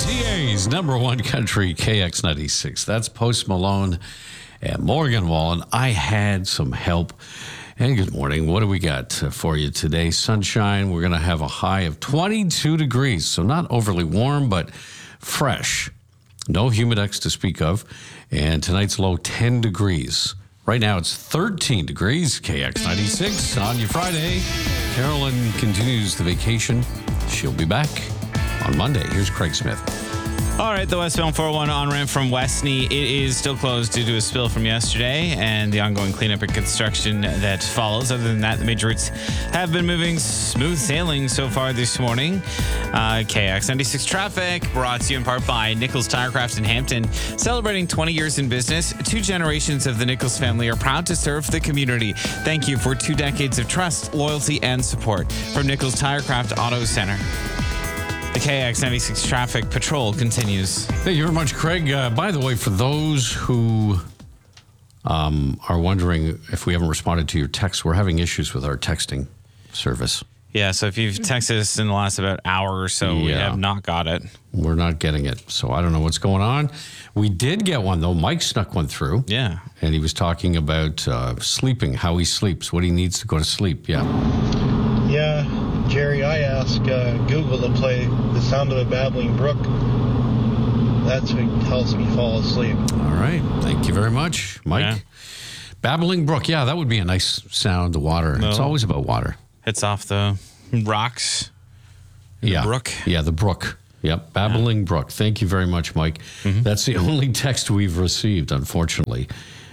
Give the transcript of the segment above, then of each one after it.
CA's number one country, KX96. That's Post Malone and Morgan Wallen. I had some help. And good morning. What do we got for you today? Sunshine. We're going to have a high of 22 degrees. So not overly warm, but fresh. No humidex to speak of. And tonight's low, 10 degrees. Right now it's 13 degrees. KX96 on your Friday. Carolyn continues the vacation. She'll be back on Monday. Here's Craig Smith. All right, the westbound 401 on-ramp from Westney, it is still closed due to a spill from yesterday and the ongoing cleanup and construction that follows. Other than that, the major routes have been moving smooth sailing so far this morning. KX96 traffic brought to you in part by Nichols Tirecraft in Hampton. Celebrating 20 years in business, 2 generations of the Nichols family are proud to serve the community. Thank you for 2 decades of trust, loyalty, and support from Nichols Tirecraft Auto Center. The KX96 traffic patrol continues. Thank you very much, Craig. By the way, for those who are wondering if we haven't responded to your text, we're having issues with our texting service. Yeah, so if you've texted us in the last about hour or so, we have not got it. We're not getting it, so I don't know what's going on. We did get one, though. Mike snuck one through. Yeah. And he was talking about sleeping, how he sleeps, what he needs to go to sleep. Yeah. Yeah, Jerry, I asked Google to play the sound of a babbling brook. That's what helps me fall asleep. All right. Thank you very much, Mike. Yeah. Babbling brook. Yeah, that would be a nice sound, the water. No. It's always about water. It's off the rocks. The brook. Yeah, the brook. Yep, babbling brook. Thank you very much, Mike. Mm-hmm. That's the only text we've received, unfortunately.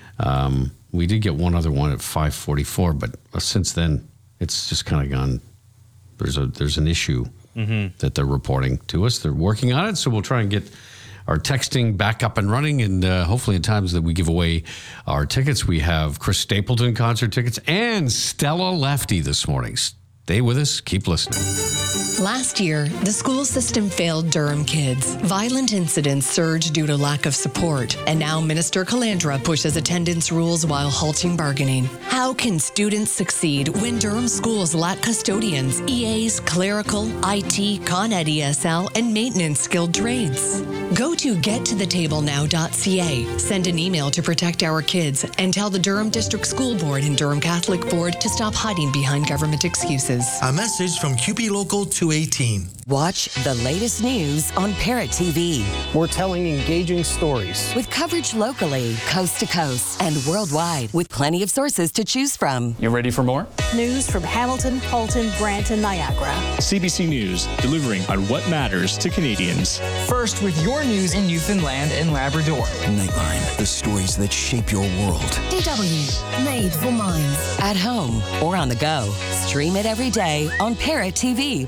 We did get one other one at 5:44, but since then, it's just kind of gone. There's an issue that they're reporting to us. They're working on it, so we'll try and get our texting back up and running, and hopefully in times that we give away our tickets. We have Chris Stapleton concert tickets and Stella Lefty this morning. Stay with us. Keep listening. Last year, the school system failed Durham kids. Violent incidents surged due to lack of support. And now Minister Calandra pushes attendance rules while halting bargaining. How can students succeed when Durham schools lack custodians, EAs, clerical, IT, Con Ed ESL, and maintenance skilled trades? Go to gettothetablenow.ca. Send an email to protect our kids and tell the Durham District School Board and Durham Catholic Board to stop hiding behind government excuses. A message from QP Local 218. Watch the latest news on Parrot TV. We're telling engaging stories. With coverage locally, coast to coast, and worldwide, with plenty of sources to choose from. You ready for more? News from Hamilton, Halton, Brant, and Niagara. CBC News, delivering on what matters to Canadians. First with your news in Newfoundland and Labrador. Nightline, the stories that shape your world. DW, made for minds. At home or on the go. Stream it every day on Parrot TV.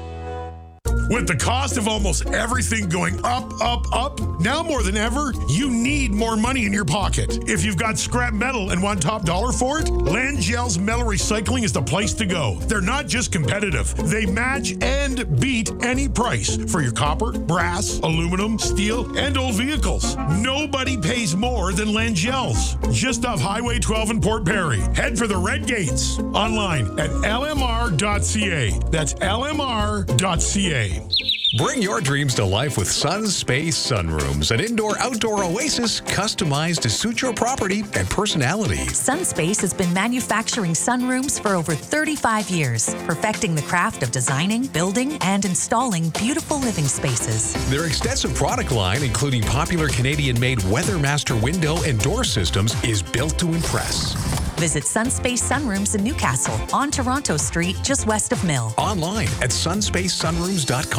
With the cost of almost everything going up, now more than ever, you need more money in your pocket. If you've got scrap metal and want top dollar for it, Langell's Metal Recycling is the place to go. They're not just competitive. They match and beat any price for your copper, brass, aluminum, steel, and old vehicles. Nobody pays more than Langell's. Just off Highway 12 in Port Perry. Head for the Red Gates. Online at lmr.ca. That's lmr.ca. Bring your dreams to life with Sunspace Sunrooms, an indoor-outdoor oasis customized to suit your property and personality. Sunspace has been manufacturing sunrooms for over 35 years, perfecting the craft of designing, building, and installing beautiful living spaces. Their extensive product line, including popular Canadian-made WeatherMaster window and door systems, is built to impress. Visit Sunspace Sunrooms in Newcastle on Toronto Street, just west of Mill. Online at sunspacesunrooms.com.